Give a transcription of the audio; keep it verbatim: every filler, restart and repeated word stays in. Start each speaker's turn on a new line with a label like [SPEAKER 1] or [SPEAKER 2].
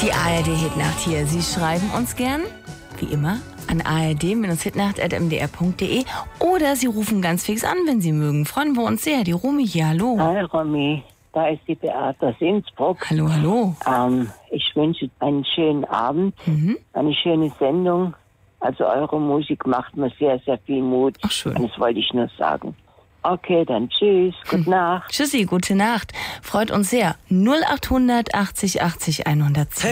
[SPEAKER 1] Die A R D-Hitnacht hier. Sie schreiben uns gern, wie immer, an a r d Hitnacht at m d r punkt d e oder Sie rufen ganz fix an, wenn Sie mögen. Freuen wir uns sehr. Die Romy hier, hallo.
[SPEAKER 2] Hi Romy, da ist die Beate aus Innsbruck.
[SPEAKER 1] Hallo, hallo.
[SPEAKER 2] Ähm, ich wünsche einen schönen Abend,
[SPEAKER 1] Mhm.
[SPEAKER 2] eine schöne Sendung. Also eure Musik macht mir sehr, sehr viel Mut.
[SPEAKER 1] Ach, schön.
[SPEAKER 2] Das wollte ich nur sagen. Okay, dann tschüss, gute Nacht.
[SPEAKER 1] Tschüssi, gute Nacht. Freut uns sehr. null acht hundert achtzig achtzig hundertzehn.